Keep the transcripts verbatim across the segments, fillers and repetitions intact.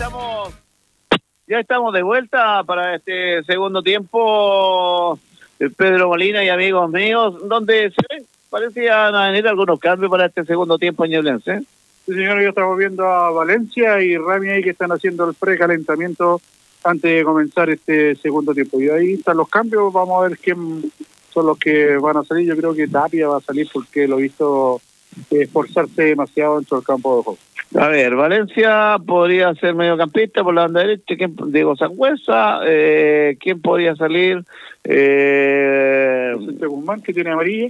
estamos, ya estamos de vuelta para este segundo tiempo, Pedro Molina y amigos míos, donde se parecían venir algunos cambios para este segundo tiempo ñublense. Sí, señor, yo estamos viendo a Valencia y Rami ahí que están haciendo el precalentamiento antes de comenzar este segundo tiempo. Y ahí están los cambios, vamos a ver quién son los que van a salir. Yo creo que Tapia va a salir porque lo he visto esforzarse demasiado dentro del campo de juego. A ver, Valencia podría ser mediocampista por la banda derecha, ¿quién? Diego Sangüesa, eh, ¿quién podría salir? Eh... Vicente Guzmán, que tiene amarilla.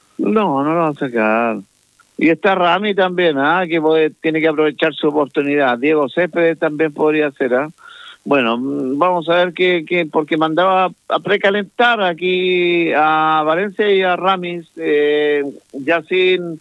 No, no lo va a sacar. Y está Rami también, ¿ah? que puede, tiene que aprovechar su oportunidad. Diego Céspedes también podría ser, ¿ah? Bueno, vamos a ver qué, qué, porque mandaba a precalentar aquí a Valencia y a Ramis, eh, Yacine,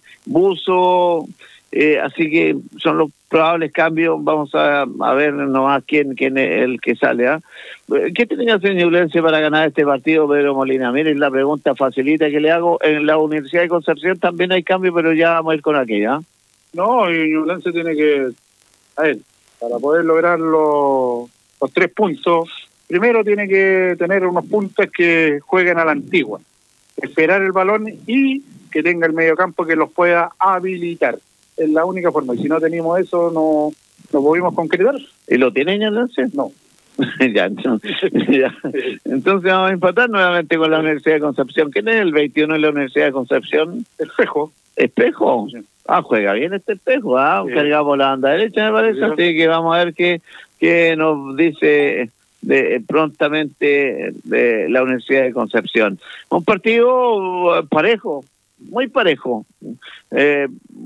Buzo, eh, así que son los probables cambios. Vamos a, a ver nomás quién, quién es el que sale, ¿ah? ¿Qué tiene que hacer Ñublense para ganar este partido, Pedro Molina? Miren la pregunta facilita que le hago. En la Universidad de Concepción también hay cambios, pero ya vamos a ir con aquella. No, y Ñublense tiene que, a ver, para poder lograr los, los tres puntos, primero tiene que tener unos puntos que jueguen a la antigua, esperar el balón y que tenga el mediocampo que los pueda habilitar. Es la única forma, y si no tenemos eso, no, no pudimos concretar. ¿Y lo tiene Ñublense? No. ya, entonces, ya. Entonces vamos a empatar nuevamente con la Universidad de Concepción. ¿Quién es el veintiuno de la Universidad de Concepción? Espejo. ¿Espejo? Sí. Ah, juega bien este Espejo, ah, sí. Cargado por la banda derecha me parece, sí. Así que vamos a ver qué, qué nos dice de, prontamente de la Universidad de Concepción. Un partido parejo, muy parejo. Eh,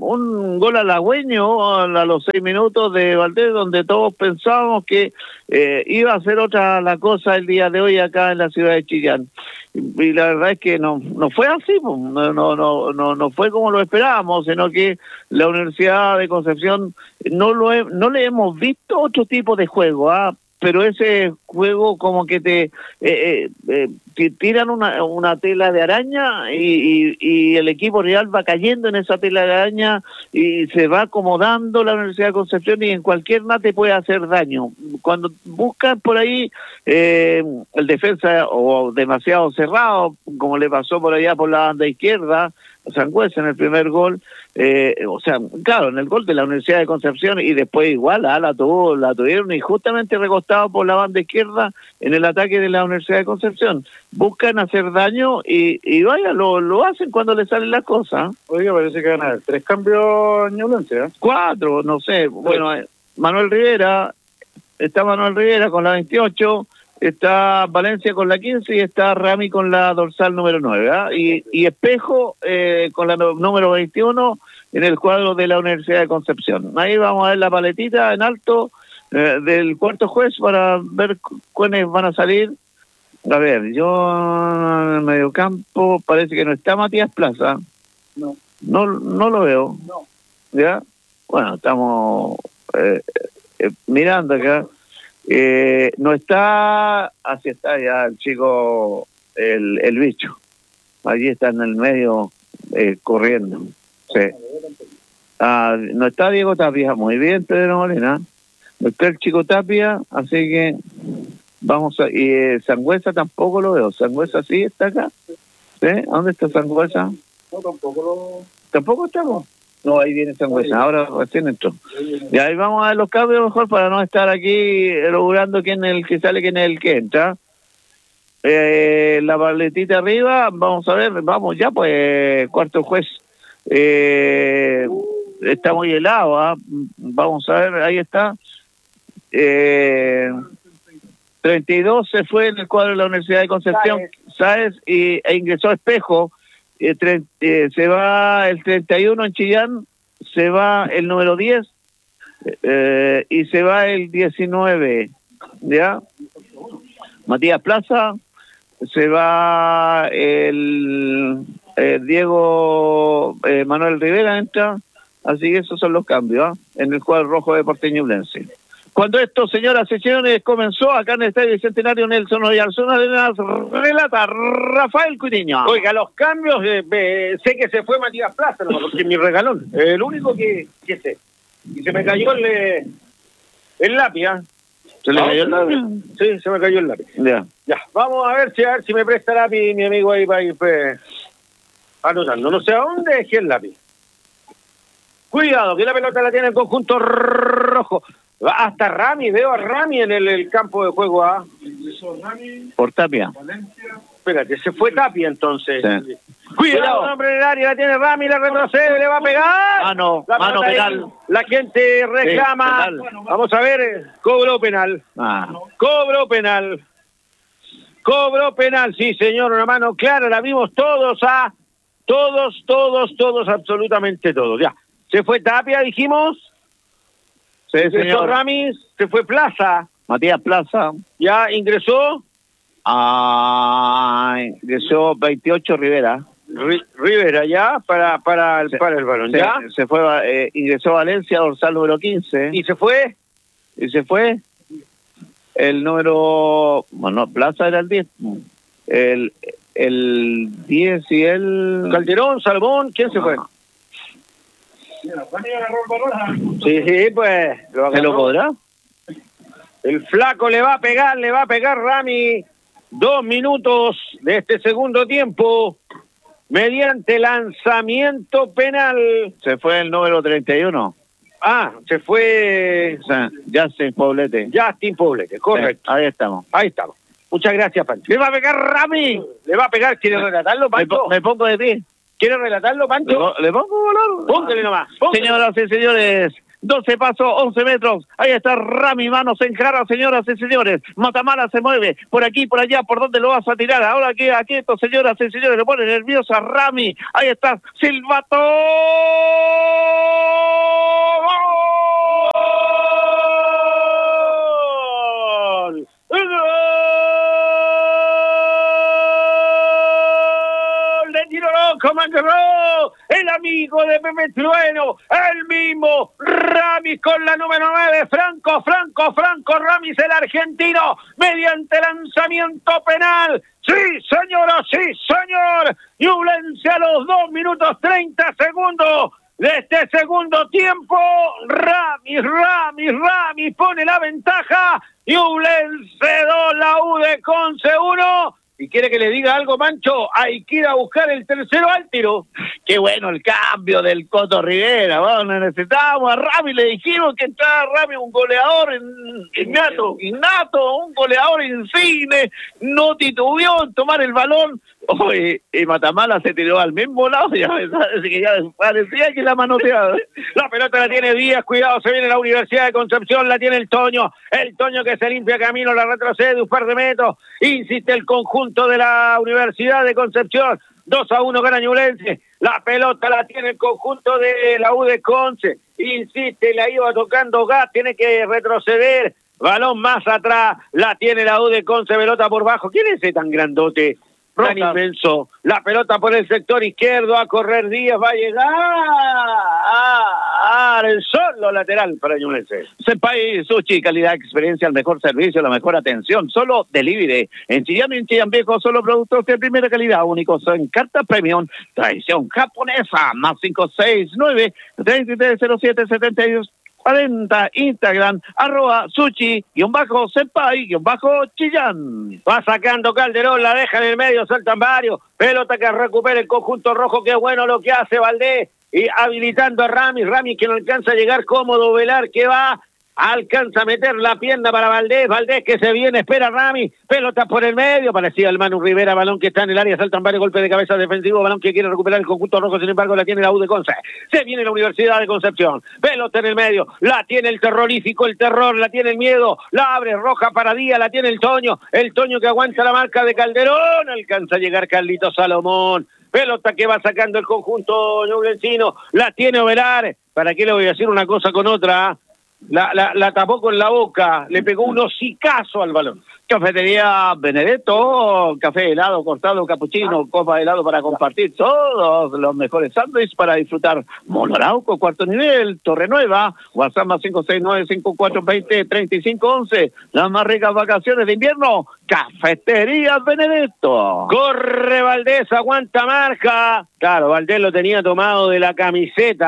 un gol halagüeño a los seis minutos de Valdés, donde todos pensábamos que eh, iba a ser otra la cosa el día de hoy acá en la ciudad de Chillán. Y, y la verdad es que no no fue así, no, no, no, no, no fue como lo esperábamos, sino que la Universidad de Concepción no, lo he, no le hemos visto otro tipo de juego, ¿ah? Pero ese juego como que te, eh, eh, eh, te tiran una, una tela de araña y, y, y el equipo real va cayendo en esa tela de araña y se va acomodando la Universidad de Concepción y en cualquier mate puede hacer daño. Cuando buscan por ahí eh, el defensa o demasiado cerrado, como le pasó por allá por la banda izquierda, Sangüesa en el primer gol, eh, o sea, claro, en el gol de la Universidad de Concepción y después igual, ah, la, tuvo, la tuvieron y justamente recostado por la banda izquierda en el ataque de la Universidad de Concepción. Buscan hacer daño y, y vaya, lo, lo hacen cuando les salen las cosas. Oiga, parece que van a haber tres cambios Ñublense, ¿eh? Cuatro, no sé, bueno, eh, Manuel Rivera, está Manuel Rivera con la veintiocho, está Valencia con la quince y está Rami con la dorsal número nueve, ¿eh? y, y Espejo eh, con la no, número veintiuno en el cuadro de la Universidad de Concepción. Ahí vamos a ver la paletita en alto eh, del cuarto juez para ver cuáles van a salir. A ver, yo en el mediocampo parece que no está Matías Plaza. No. No, no lo veo. No. ¿Ya? Bueno, estamos eh, eh, mirando acá. Eh, no está, así está ya el chico, el, el bicho. Allí está en el medio eh, corriendo. Sí. Ah, no está Diego Tapia, muy bien, Pedro Molina. No está el chico Tapia, así que vamos a... Y eh, Sangüesa tampoco lo veo. Sangüesa sí está acá. ¿Sí? ¿Dónde está Sangüesa? No, tampoco lo... ¿Tampoco estamos? No, ahí viene Sangüesa, ahora recién entró. Y ahí vamos a ver los cambios mejor para no estar aquí logrando quién es el que sale, quién es el que entra. Eh, la paletita arriba, vamos a ver, vamos ya, pues, cuarto juez. Eh, está muy helado, ¿eh? Vamos a ver, ahí está. Eh, treinta y dos se fue en el cuadro de la Universidad de Concepción, Sáez, y, e ingresó Espejo. Eh, treinta, eh, se va el treinta y uno en Chillán, se va el número diez eh, y se va el diecinueve, ¿ya? Matías Plaza, se va el eh, Diego eh, Manuel Rivera, entra, así que esos son los cambios, ¿eh? En el cuadro rojo de Ñublense. Cuando esto, señoras y señores, comenzó acá en el Estadio Bicentenario Nelson Oyarzún relata Rafael Curiño. Oiga, los cambios, eh, eh, sé que se fue Matías Plaza, ¿no? Porque es mi regalón, eh, el único que, que sé. Y se me cayó el, El lápiz, ¿ah? ¿Se le ¿No? cayó el lápiz? Sí, se me cayó el lápiz. Ya. Ya, vamos a ver si, a ver si me presta el lápiz mi amigo ahí para ir pues, anotando. No sé a dónde dejé el lápiz. Cuidado, que la pelota la tiene el conjunto rojo. Hasta Rami, veo a Rami en el, el campo de juego. ¿Ah? Por Tapia. Espérate, se fue Tapia entonces. Sí. Cuidado, un hombre en el área, la tiene Rami, la retrocede, le va a pegar. Mano, La mano pelota penal. ahí, la gente reclama. Sí, penal. Vamos a ver, eh, cobró penal. Ah. Cobro penal. Cobro penal, sí, señor, una mano clara, la vimos todos, ¿ah? Todos, todos, todos, absolutamente todos. Ya, se fue Tapia, dijimos. Sí, Ingresó señor. Ramis, se fue Plaza. Matías Plaza. Ya ingresó Ah, ingresó veintiocho Rivera. Ri- Rivera, ya, para, para, el, Se- para el balón, Se, ya. se fue, eh, ingresó Valencia, dorsal número quince. Y se fue Y se fue el número, bueno, Plaza era el diez. El, el diez y el... Calderón, Salmón, ¿quién se fue? Ah. Sí, sí, pues. Lo ¿Se lo agarró. podrá? El flaco le va a pegar, le va a pegar Rami. Dos minutos de este segundo tiempo. Mediante lanzamiento penal. Se fue el número treinta y uno. Ah, se fue O sea, Justin Poblete. Justin Poblete, correcto. Sí, ahí estamos. Ahí estamos. Muchas gracias, Pancho. Le va a pegar Rami. Le va a pegar. ¿Quiere relatarlo, Me, Pancho? po- me pongo de pie. ¿Quiere relatarlo, ¿Le, Pancho? po- le pongo volar? Póngale nomás. póngale. Señoras y señores, doce pasos, once metros. Ahí está Rami, manos en cara, señoras y señores. Matamala se mueve por aquí, por allá, por donde lo vas a tirar. Ahora queda quieto, señoras y señores. Le pone nerviosa Rami. Ahí está Silvato. ¡Gol! ¡Gol! ¡De tiro loco, Mangaró! El amigo de Pepe Trueno, el mismo Ramis con la número nueve, Franco, Franco, Franco Ramis, el argentino, mediante lanzamiento penal. Sí, señora, sí, señor. Ñublense a los dos minutos treinta segundos de este segundo tiempo. Ramis, Ramis, Ramis pone la ventaja. Ñublense dos, la U de Conce uno. ¿Y quiere que le diga algo, Mancho? Hay que ir a buscar el tercero al tiro. Qué bueno el cambio del Coto Rivera. Bueno, necesitábamos a Rami, le dijimos que entraba Rami, un goleador in- innato, innato, un goleador insigne, no titubeó en tomar el balón. Oye, y Matamala se tiró al mismo lado, ya me parece que ya parecía que la manoteaba. La pelota la tiene Díaz, cuidado, se viene la Universidad de Concepción, la tiene el Toño, el Toño que se limpia camino, la retrocede un par de metros, insiste el conjunto de la Universidad de Concepción, dos a uno gana Ñublense, la pelota la tiene el conjunto de la U de Conce, insiste, la iba tocando Gas, tiene que retroceder, balón más atrás, la tiene la U de Conce, pelota por bajo, ¿quién es ese tan grandote? Tan Roca. inmenso, la pelota por el sector izquierdo, a correr Díaz, va a llegar a, a el solo lateral para Ñublense. Senpai Sushi, calidad, experiencia, el mejor servicio, la mejor atención, solo delivery. En Chillán y en Chillán Viejo, solo productos de primera calidad, únicos en carta premium, tradición japonesa, más cinco seis nueve, tres tres cero siete, siete dos cuarenta, Instagram, arroba sushi, guión bajo, senpai, guión bajo, Chillán. Va sacando Calderón, la deja en el medio, saltan varios, pelota que recupera el conjunto rojo, qué bueno lo que hace Valdés, y habilitando a Ramis, Ramis que no alcanza a llegar cómodo, Velar que va, alcanza a meter la pierna para Valdés, Valdés que se viene, espera a Ramis, pelota por el medio, parecía el Manu Rivera, balón que está en el área, saltan varios golpes de cabeza defensivo, balón que quiere recuperar el conjunto rojo, sin embargo la tiene la U de Conce, se viene la Universidad de Concepción, pelota en el medio, la tiene el terrorífico, el terror, la tiene el miedo, la abre roja para Díaz, la tiene el Toño, el Toño que aguanta la marca de Calderón, alcanza a llegar Carlito Salomón, pelota que va sacando el conjunto ñublencino, la tiene Ovelar, ¿para qué le voy a decir una cosa con otra? La, la, la tapó con la boca, le pegó un hocicazo al balón. Cafetería Benedetto, café helado, cortado, capuchino, copa de helado para compartir, todos los mejores sándwiches para disfrutar. Monorauco, cuarto nivel, Torre Nueva, WhatsApp más cinco seis nueve, cinco cuatro dos cero, tres cinco once. Las más ricas vacaciones de invierno, Cafetería Benedetto. Corre Valdés, aguanta marca. Claro, Valdés lo tenía tomado de la camiseta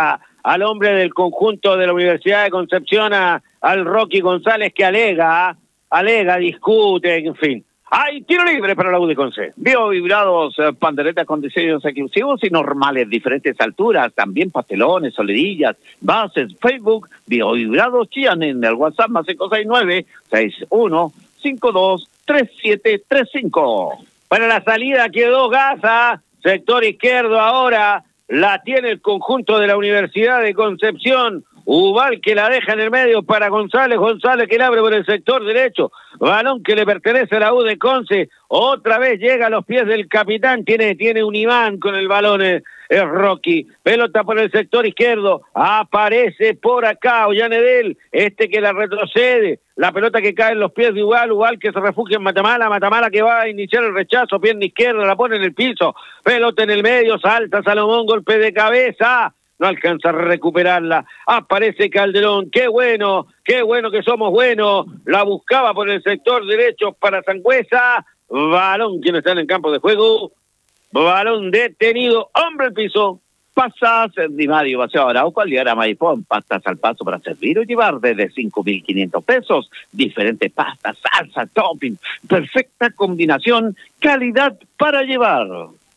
al hombre del conjunto de la Universidad de Concepción, a, al Rocky González, que alega, alega, discute, en fin. Hay tiro libre para la U de Conce. Biovibrados, eh, panderetas con diseños exclusivos y normales, diferentes alturas, también pastelones, solerillas, bases, Facebook, Biovibrados Chillán, en el WhatsApp más cinco seis nueve, seis uno cinco dos, tres siete tres cinco. Para la salida quedó Gaza, sector izquierdo ahora, la tiene el conjunto de la Universidad de Concepción. Ubal que la deja en el medio para González, González que la abre por el sector derecho, balón que le pertenece a la U de Conce, otra vez llega a los pies del capitán, tiene, tiene un imán con el balón, es, es Rocky, pelota por el sector izquierdo, aparece por acá Ollanedel, este que la retrocede, la pelota que cae en los pies de Ubal, Ubal que se refugia en Matamala, Matamala que va a iniciar el rechazo, pierna izquierda, la pone en el piso, pelota en el medio, salta Salomón, golpe de cabeza, no alcanza a recuperarla, aparece Calderón, qué bueno, qué bueno que somos buenos, la buscaba por el sector derecho para Sangüesa, balón que no está en el campo de juego, balón detenido, hombre al piso. Pasas Di Mario, Paseo Arauco, al llegar a Maipón, pastas al paso para servir o llevar desde cinco mil quinientos pesos, diferentes pastas, salsa, topping, perfecta combinación, calidad para llevar.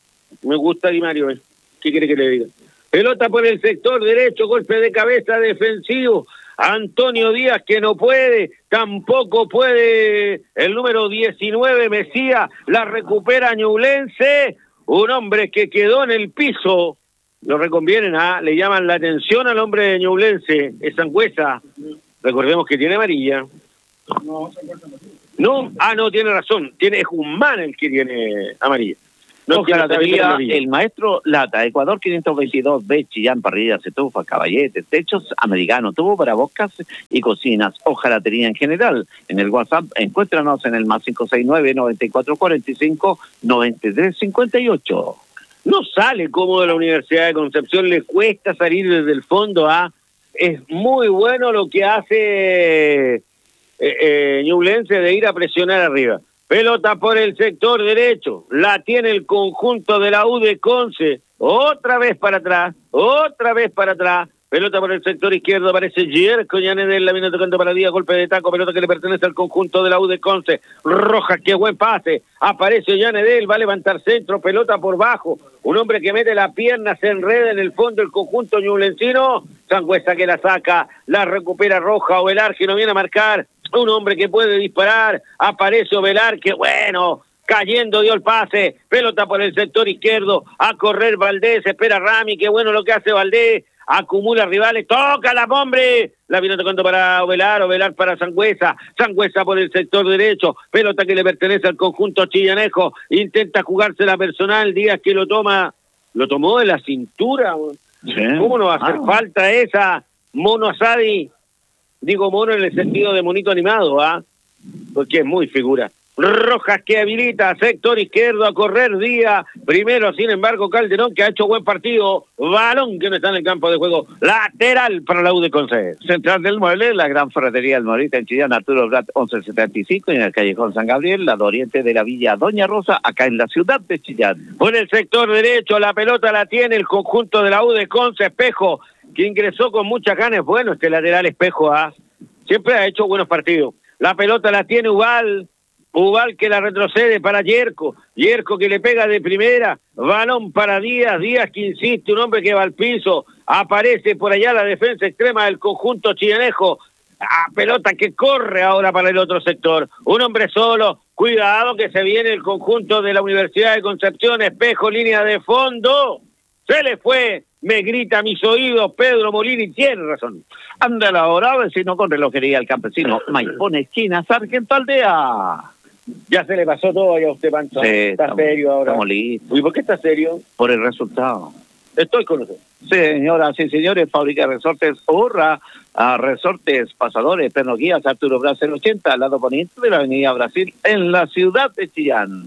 Me gusta Di Mario, ¿eh? ¿Qué quiere que le diga? Pelota por el sector derecho, golpe de cabeza defensivo. Antonio Díaz que no puede, tampoco puede el número diecinueve Mesías, la recupera Ñublense, un hombre que quedó en el piso. Lo reconvienen, ¿ah? Le llaman la atención al hombre de Ñublense, es Sangüesa. Recordemos que tiene amarilla. No, no, ah, no, tiene razón, tiene, es Guzmán el que tiene amarilla. No, Ganadería, el maestro Lata, Ecuador quinientos veintidós B, Chillán, parrillas, estufa, caballetes, techos, americano, tubo para bocas y cocinas, hojalatería en general. En el WhatsApp, encuéntranos en el más cinco seis nueve, noventa y cuatro cuarenta y cinco, noventa y tres cincuenta y ocho. No sale cómodo la Universidad de Concepción, le cuesta salir desde el fondo, ¿ah? Es muy bueno lo que hace eh, eh, Ñublense de ir a presionar arriba. Pelota por el sector derecho, la tiene el conjunto de la U de Conce, otra vez para atrás, otra vez para atrás, pelota por el sector izquierdo, aparece Yerko Yanedel, la viene tocando para Díaz, golpe de taco, pelota que le pertenece al conjunto de la U de Conce, Rojas, qué buen pase, aparece Yanedel, va a levantar centro, pelota por bajo, un hombre que mete la pierna, se enreda en el fondo el conjunto ñublencino, Sangüesa que la saca, la recupera Roja, Ovelar que no viene a marcar, un hombre que puede disparar, aparece Ovelar, que bueno, cayendo dio el pase, pelota por el sector izquierdo, a correr Valdés, espera Rami, qué bueno lo que hace Valdés, acumula rivales, toca la hombre, la viene tocando para Ovelar, Ovelar para Sangüesa, Sangüesa por el sector derecho, pelota que le pertenece al conjunto chillanejo, intenta jugarse la personal, Díaz que lo toma, lo tomó de la cintura, sí. ¿Cómo no va a hacer ah. falta esa, Mono Asadi? Digo mono en el sentido de monito animado, ¿ah? Porque es muy figura. Rojas que habilita, sector izquierdo a correr Díaz. Primero, sin embargo, Calderón que ha hecho buen partido. Balón que no está en el campo de juego. Lateral para la U de Conce. Central del Mueble, la gran ferretería del Morita en Chillán, Arturo Prat once setenta y cinco, y en el callejón San Gabriel, lado oriente de la villa Doña Rosa, acá en la ciudad de Chillán. Por el sector derecho, la pelota la tiene el conjunto de la U de Conce, Espejo, que ingresó con muchas ganas. Bueno, este lateral Espejo, ¿ah? Siempre ha hecho buenos partidos. La pelota la tiene Ubal, Ubal que la retrocede para Yerko, Yerko que le pega de primera, balón para Díaz, Díaz que insiste, un hombre que va al piso, aparece por allá la defensa extrema del conjunto chillanejo, ah, pelota que corre ahora para el otro sector, un hombre solo, cuidado que se viene el conjunto de la Universidad de Concepción, Espejo, línea de fondo, se le fue, me grita a mis oídos Pedro Molini, tiene razón. Anda la hora, vecino con relojería el campesino, Maipón, esquina, Sargento Aldea. Ya se le pasó todo ya a usted, Pancho. Sí, está estamos, serio ahora. Estamos listos. ¿Y por qué está serio? Por el resultado. Estoy con usted. Sí, señoras y señores, fábrica de resortes Urra, a resortes, pasadores, pernoguías, Arturo Braz cero ochenta, al lado poniente de la avenida Brasil, en la ciudad de Chillán.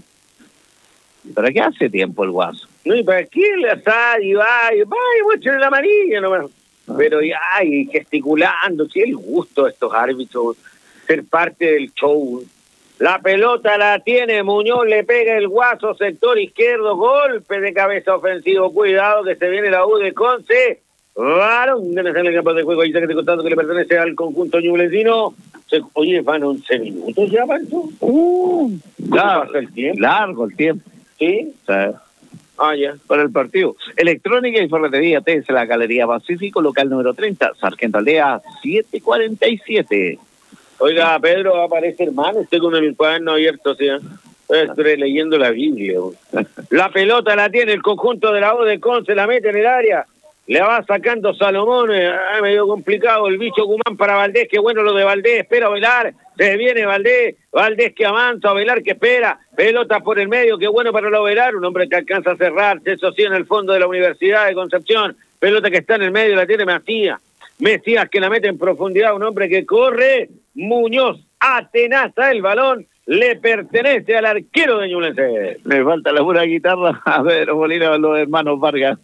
¿Para qué hace tiempo el guaso? No, ¿y para qué le asad y va, y va, y mucho en la amarilla nomás? Ah. Pero ya, y gesticulando, sí, el gusto de estos árbitros, ser parte del show. La pelota la tiene Muñoz, le pega el guaso, sector izquierdo, golpe de cabeza ofensivo, cuidado que se viene la U de Conce, Varón debe ser el campo de juego. Ahí está que te contando que le pertenece al conjunto ñublencino. Se, oye, van once minutos ya, Pancho. Uh, largo, pasa el tiempo? largo el tiempo. ¿Sí? O sea, Ah, ya. para el partido. Electrónica y ferretería T S, la Galería Pacífico, local número treinta, Sargento Aldea setecientos cuarenta y siete. Oiga, Pedro, aparece hermano, usted con el cuaderno abierto, ¿sí? Estoy leyendo la Biblia. La pelota la tiene el conjunto de la U de Conce, la mete en el área. Le va sacando Salomón, eh, medio complicado el bicho Guzmán para Valdés, qué bueno lo de Valdés, espera Velar, se viene Valdés, Valdés que avanza, Velar que espera, pelota por el medio, qué bueno para lo Velar, un hombre que alcanza a cerrarse, eso sí, en el fondo de la Universidad de Concepción, pelota que está en el medio, la tiene Macías, Mesías que la mete en profundidad, un hombre que corre, Muñoz atenaza el balón, le pertenece al arquero de Ñublense. Me falta la pura guitarra a Pedro Molina con los hermanos Vargas.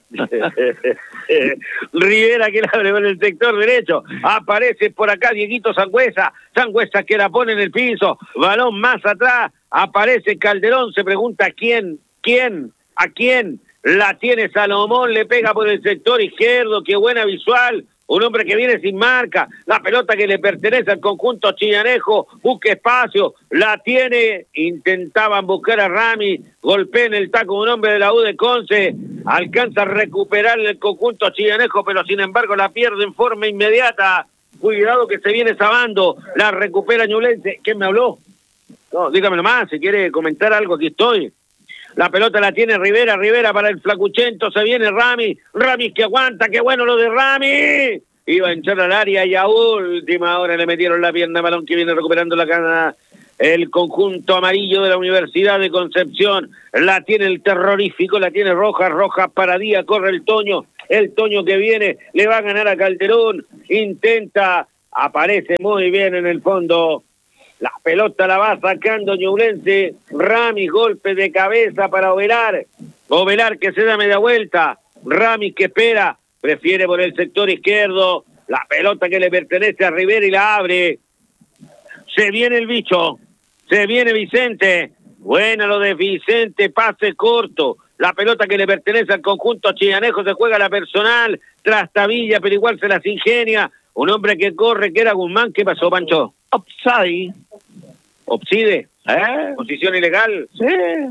Rivera que la abre en el sector derecho. Aparece por acá Dieguito Sangüesa. Sangüesa que la pone en el piso. Balón más atrás. Aparece Calderón. Se pregunta quién, quién, a quién. La tiene Salomón. Le pega por el sector izquierdo. Qué buena visual. Un hombre que viene sin marca, la pelota que le pertenece al conjunto chillanejo, busca espacio, la tiene, intentaban buscar a Rami, golpea en el taco un hombre de la U de Conce, alcanza a recuperar el conjunto chillanejo, pero sin embargo la pierde en forma inmediata. Cuidado que se viene Sabando, la recupera Ñublense. ¿Quién me habló? No, dígamelo más, si quiere comentar algo, aquí estoy. La pelota la tiene Rivera, Rivera para el flacuchento, se viene Rami, Rami que aguanta, qué bueno lo de Rami. Iba a entrar al área y a última hora le metieron la pierna, balón que viene recuperando la cana. El conjunto amarillo de la Universidad de Concepción, la tiene el terrorífico, la tiene Rojas, Rojas para Díaz, corre el Toño, el Toño que viene, le va a ganar a Calderón, intenta, aparece muy bien en el fondo. La pelota la va sacando Ñublense. Rami, golpe de cabeza para Ovelar. Ovelar que se da media vuelta. Rami que espera. Prefiere por el sector izquierdo. La pelota que le pertenece a Rivera y la abre. Se viene el bicho. Se viene Vicente. Buena lo de Vicente. Pase corto. La pelota que le pertenece al conjunto chillanejo. Se juega la personal. Trastabilla, pero igual se las ingenia. Un hombre que corre, que era Guzmán. ¿Qué pasó, Pancho? Offside. Obside, ¿Eh? posición ilegal, Sí.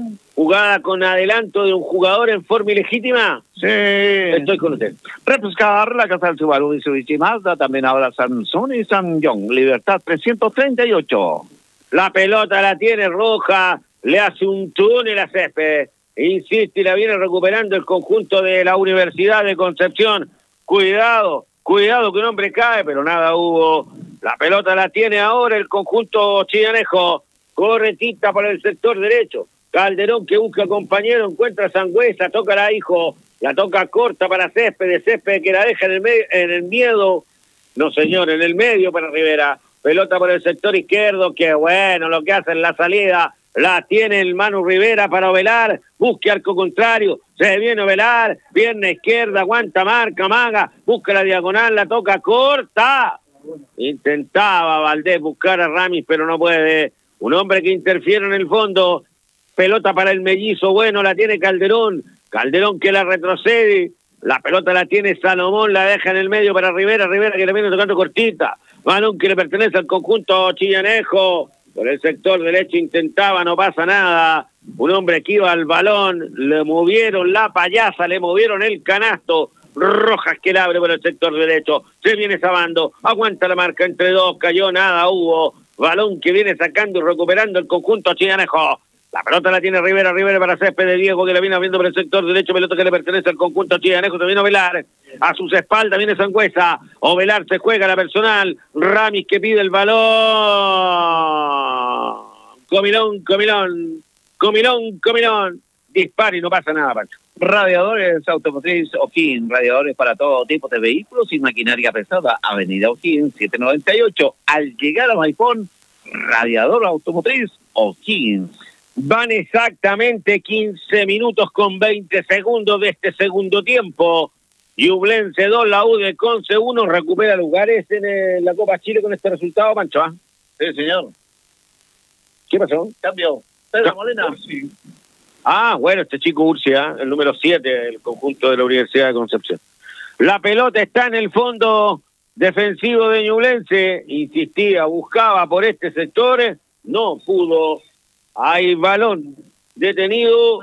jugada con adelanto de un jugador en forma ilegítima. Sí. Estoy con usted. Refrescar la casa del Subaru Mitsubishi Mazda, también ahora Samsung y Samyong, Libertad trescientos treinta y ocho. La pelota la tiene Roja, le hace un túnel a Césped, insiste y la viene recuperando el conjunto de la Universidad de Concepción. Cuidado, cuidado que un hombre cae, pero nada hubo. La pelota la tiene ahora el conjunto chillanejo. Corretita para el sector derecho. Calderón que busca compañero, encuentra a Sangüesa, toca la hijo, la toca corta para Césped, Césped que la deja en el, medio, en el miedo. No señor, en el medio para Rivera. Pelota por el sector izquierdo, que bueno lo que hace en la salida. La tiene el Manu Rivera para Ovelar, busque arco contrario, se viene Ovelar, pierna izquierda, aguanta, marca, maga, busca la diagonal, la toca corta. Intentaba Valdés buscar a Ramis, pero no puede. Un hombre que interfiere en el fondo. Pelota para el mellizo, bueno, la tiene Calderón. Calderón que la retrocede. La pelota la tiene Salomón, la deja en el medio para Rivera. Rivera que le viene tocando cortita. Balón que le pertenece al conjunto chillanejo. Por el sector derecho intentaba, no pasa nada. Un hombre que iba al balón, le movieron la payasa, le movieron el canasto. Rojas que la abre por el sector derecho, se viene Sabando, aguanta la marca entre dos, cayó, nada hubo, balón que viene sacando y recuperando el conjunto chillanejo. La pelota la tiene Rivera, Rivera para Césped de Diego que la viene abriendo por el sector derecho, pelota que le pertenece al conjunto chillanejo, se viene Ovelar, a sus espaldas viene Sangüesa, Ovelar se juega la personal, Ramis que pide el balón, comilón, comilón, comilón, comilón, dispara y no pasa nada, Pancho. Radiadores Automotriz O'Higgins, radiadores para todo tipo de vehículos y maquinaria pesada, Avenida O'Higgins setecientos noventa y ocho, al llegar a Maipón, Radiador Automotriz O'Higgins. Van exactamente quince minutos con veinte segundos de este segundo tiempo. Ñublense dos, la U de Conce uno, recupera lugares en el, la Copa Chile con este resultado, Pancho. ¿eh? Sí, señor. ¿Qué pasó? Cambio. Pedro Ca- Molina. Sí. Ah, bueno, este chico Urcia, el número siete del conjunto de la Universidad de Concepción. La pelota está en el fondo defensivo de Ñublense. Insistía, buscaba por este sector. No pudo. Hay balón detenido.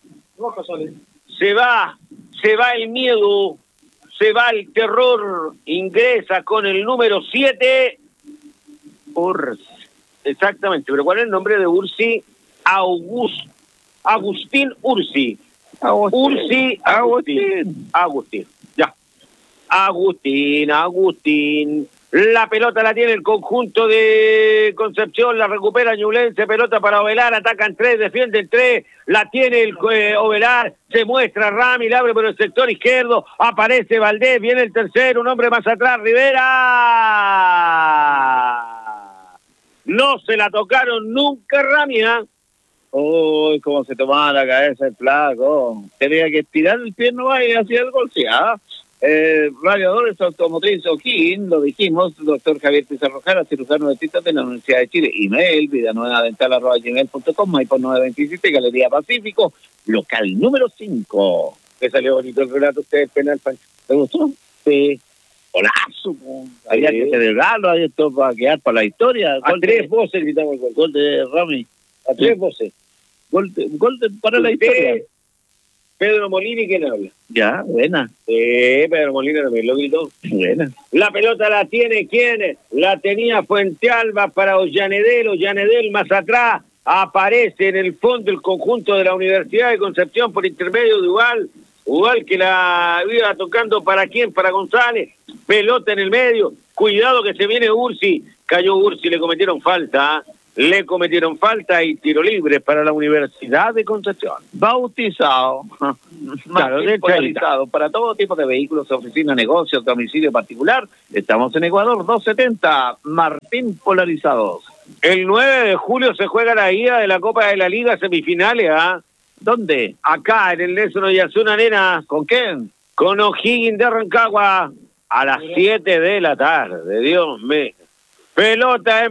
Se va, se va el miedo. Se va el terror. Ingresa con el número siete. Ursi. Exactamente. Pero ¿cuál es el nombre de Ursi? August, Agustín Ursi. Agustín. Ursi Agustín. Agustín. Ya. Agustín, Agustín. La pelota la tiene el conjunto de Concepción, la recupera Ñublense, pelota para Ovelar, atacan tres, defienden tres, la tiene el eh, Ovelar, se muestra Rami, le abre por el sector izquierdo, aparece Valdés, viene el tercero, un hombre más atrás, Rivera. No se la tocaron nunca, Rami, ¿eh? Uy, cómo se tomaba la cabeza el flaco. Tenía que estirar el pie no y hacía el gol, sí, ¿ah? Eh, Radiadores Automotriz O'Higgins, lo dijimos, doctor Javier Pizarrojara, cirujano dentista de la Universidad de Chile. Email, vidanuevadental arroba gmail punto com, Maipón nueve veintisiete, Galería Pacífico, local número cinco. ¿Te salió bonito el relato usted del penal, Pancho? ¿Te gustó? Sí. Golazo, había sí. que celebrarlo, había esto para quedar para la historia. A gol tres de, voces gritamos el gol. Gol de Rami. A tres voces. Gol de, gol de, para la historia. Pedro Molina, ¿quién habla? Ya, buena. Sí, Pedro Molina también lo gritó. Buena. La pelota la tiene, ¿quién? La tenía Fuente Alba para Ollanedel, Ollanedel más atrás, aparece en el fondo el conjunto de la Universidad de Concepción por intermedio de Ubal, Ubal que la iba tocando para quién, para González, pelota en el medio, cuidado que se viene Ursi, cayó Ursi, le cometieron falta, ¿eh? Le cometieron falta y tiro libre para la Universidad de Concepción. Bautizado, claro, polarizado para todo tipo de vehículos, oficina, negocios, domicilio particular. Estamos en Ecuador, doscientos setenta, Martín Polarizados. El nueve de julio se juega la ida de la Copa de la Liga semifinales, ¿ah? ¿eh? ¿Dónde? Acá, en el Nelson Oyazuna Arena. ¿Con quién? Con O'Higgins de Rancagua, a las siete de la tarde, Dios mío. Pelota en